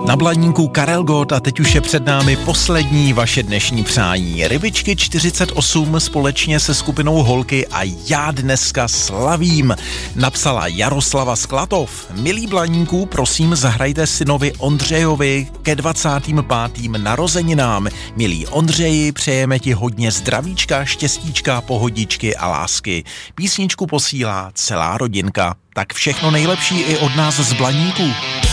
Na Blaníku Karel Gott a teď už je před námi poslední vaše dnešní přání. Rybičky 48 společně se skupinou Holky a já dneska slavím. Napsala Jaroslava Sklatov. Milí Blaníků, prosím zahrajte synovi Ondřejovi ke 25. narozeninám. Milí Ondřeji, přejeme ti hodně zdravíčka, štěstíčka, pohodičky a lásky. Písničku posílá celá rodinka. Tak všechno nejlepší i od nás z Blaníků.